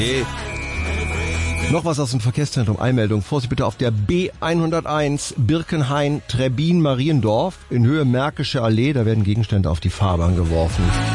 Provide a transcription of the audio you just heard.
Noch was aus dem Verkehrszentrum. Eilmeldung. Vorsicht bitte auf der B101 Birkenhain-Trebbin-Mariendorf in Höhe Märkische Allee. Da werden Gegenstände auf die Fahrbahn geworfen.